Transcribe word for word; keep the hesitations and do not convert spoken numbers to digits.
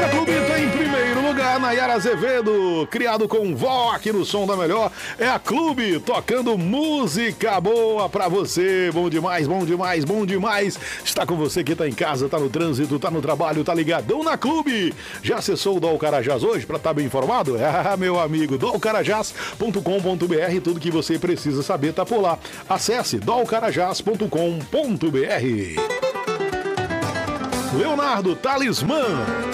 Pra Clube tá em primeiro lugar, Nayara Azevedo, criado com vó aqui no Som da Melhor. É a Clube tocando música boa pra você. Bom demais, bom demais, bom demais. Está com você que tá em casa, tá no trânsito, tá no trabalho, tá ligadão na Clube. Já acessou o Dol Carajás hoje pra estar tá bem informado? Ah, meu amigo, dol carajás ponto com ponto b r, tudo que você precisa saber tá por lá. Acesse dol carajás ponto com ponto b r. Leonardo Talismã,